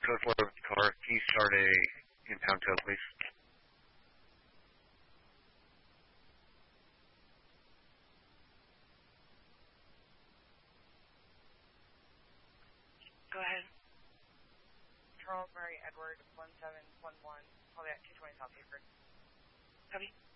Southwest 11th car. Can you start a impound code, please? Go ahead. Charles Murray Edward 1711. Call me at 220 South Hayford. Copy.